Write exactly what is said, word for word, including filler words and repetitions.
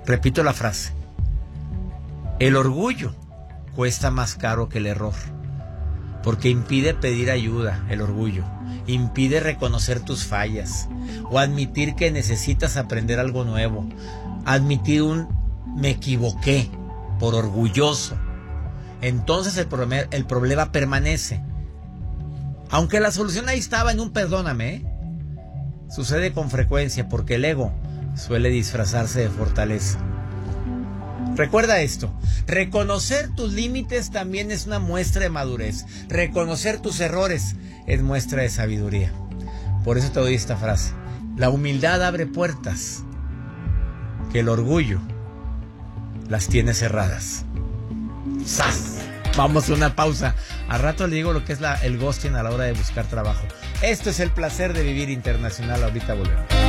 Repito la frase. El orgullo cuesta más caro que el error, porque impide pedir ayuda, el orgullo. Impide reconocer tus fallas o admitir que necesitas aprender algo nuevo. Admitir un me equivoqué por orgulloso. Entonces el problema, el problema permanece. Aunque la solución ahí estaba en un perdóname, ¿eh? Sucede con frecuencia porque el ego suele disfrazarse de fortaleza. Recuerda esto, reconocer tus límites también es una muestra de madurez. Reconocer tus errores es muestra de sabiduría. Por eso te doy esta frase. La humildad abre puertas que el orgullo las tiene cerradas. ¡Sas! Vamos a una pausa. A rato le digo lo que es la, el ghosting a la hora de buscar trabajo. Esto es El Placer de Vivir Internacional. Ahorita volvemos.